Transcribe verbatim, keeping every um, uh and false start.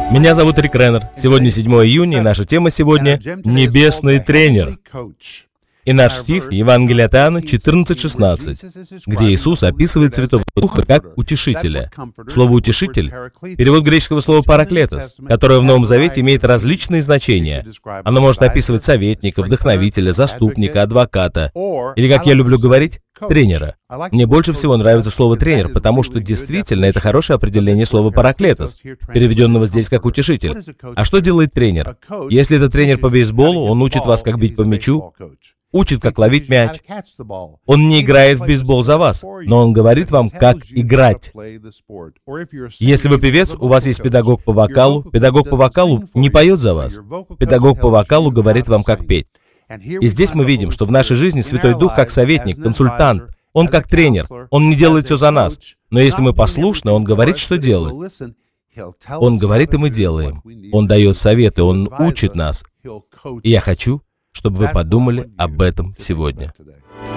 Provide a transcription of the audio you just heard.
Меня зовут Рик Реннер. Сегодня седьмое июня, и наша тема сегодня — «Небесный тренер». И наш стих — Евангелие от Иоанна четырнадцать шестнадцать, где Иисус описывает Святого Духа как утешителя. Слово «утешитель» — перевод греческого слова «параклетос», которое в Новом Завете имеет различные значения. Оно может описывать советника, вдохновителя, заступника, адвоката, или, как я люблю говорить, тренера. Мне больше всего нравится слово «тренер», потому что действительно это хорошее определение слова «параклетос», переведенного здесь как «утешитель». А что делает тренер? Если это тренер по бейсболу, он учит вас, как бить по мячу, учит, как ловить мяч. Он не играет в бейсбол за вас, но он говорит вам, как играть. Если вы певец, у вас есть педагог по вокалу, педагог по вокалу не поет за вас. Педагог по вокалу говорит вам, как петь. И здесь мы видим, что в нашей жизни Святой Дух как советник, консультант. Он как тренер. Он не делает все за нас. Но если мы послушны, Он говорит, что делать. Он говорит, и мы делаем. Он дает советы, Он учит нас. И я хочу, чтобы вы подумали об этом сегодня.